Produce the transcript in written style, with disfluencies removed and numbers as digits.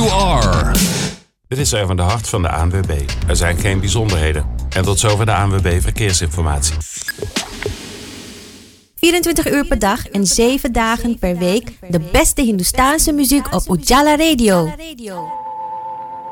you are. Dit is Erwin de Hart van de ANWB. Er zijn geen bijzonderheden. En tot zover de ANWB Verkeersinformatie. 24 uur per dag en 7 dagen per week de beste Hindoestaanse muziek op Ujala Radio.